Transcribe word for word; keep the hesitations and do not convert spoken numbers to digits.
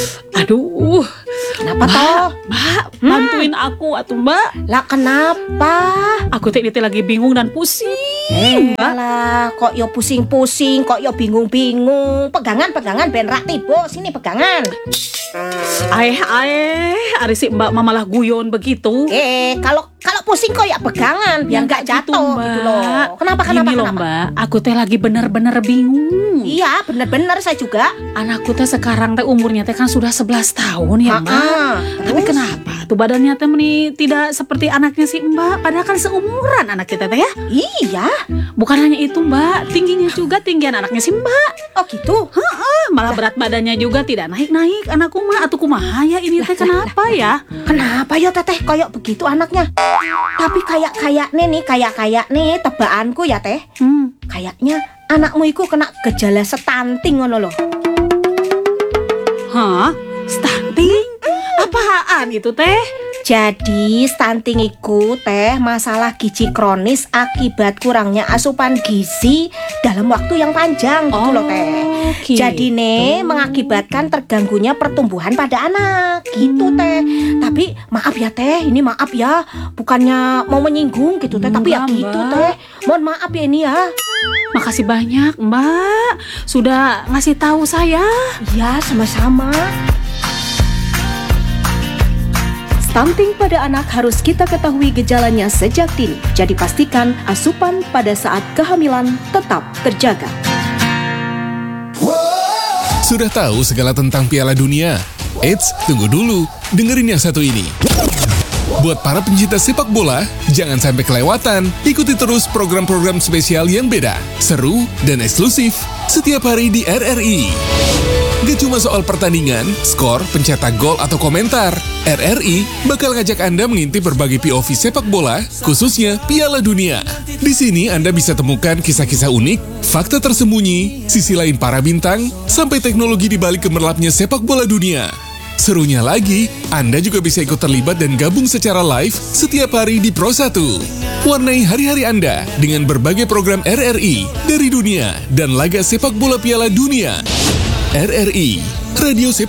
Aduh, Kenapa Mbak, toh? Mbak, Hmm. bantuin aku atuh Mbak. Lah kenapa? Aku teh ini teh lagi bingung dan pusing. Eh, Mbak. lah, kok yo pusing-pusing, kok yo bingung-bingung. Pegangan, pegangan, ben rak tibo. Sini pegangan. Aeh, aeh, ari si Mbak mah malah guyon begitu. Eh, kalau kalau pusing kok ya pegangan, biar nggak Gitu, jatuh gitu loh. Kenapa, kenapa, Gini loh kenapa? Mbak, aku teh lagi bener-bener bingung. Iya, bener-bener saya juga. Anakku teh sekarang teh umurnya teh kan sudah sebelas tahun ya Mbak. Ha-ha. Tapi Terus? kenapa tuh badannya teh meni tidak seperti anaknya si Mbak? Padahal kan seumuran anak kita teh ya. Iya. Bukan hanya itu Mbak, tingginya juga tinggian anaknya si Mbak. Oh gitu. Ah, malah berat badannya juga tidak naik-naik anakku mah. Atuh kumaha ya ini teh kenapa ya? Kenapa ya teteh koyok begitu anaknya? Tapi kayak kayak nih nih kayak kayak nih tebaanku ya teh. Hmm. Kayaknya anakmu itu kena gejala stunting ngono loh. Hah? Stunting? Apaan itu teh? Jadi stunting iku teh masalah gizi kronis akibat kurangnya asupan gizi dalam waktu yang panjang gitu loh teh. gitu. Jadi nih mengakibatkan terganggunya pertumbuhan pada anak gitu teh. Tapi maaf ya teh, ini maaf ya, bukannya mau menyinggung gitu teh, tapi ya Enggak, gitu Mbak. teh. Mohon maaf ya ini ya. Makasih banyak Mbak sudah ngasih tahu saya. Ya sama-sama. Stunting pada anak harus kita ketahui gejalanya sejak dini. Jadi pastikan asupan pada saat kehamilan tetap terjaga. Sudah tahu segala tentang Piala Dunia? Eits, tunggu dulu. Dengerin yang satu ini. Buat para pencinta sepak bola, jangan sampai kelewatan. Ikuti terus program-program spesial yang beda, seru, dan eksklusif setiap hari di R R I. Gak cuma soal pertandingan, skor, pencetak gol, atau komentar. R R I bakal ngajak Anda mengintip berbagai P O V sepak bola, khususnya Piala Dunia. Di sini Anda bisa temukan kisah-kisah unik, fakta tersembunyi, sisi lain para bintang, sampai teknologi di balik gemerlapnya sepak bola dunia. Serunya lagi, Anda juga bisa ikut terlibat dan gabung secara live setiap hari di Pro satu. Warnai hari-hari Anda dengan berbagai program R R I dari dunia dan laga sepak bola Piala Dunia. R R I, Radio Sepak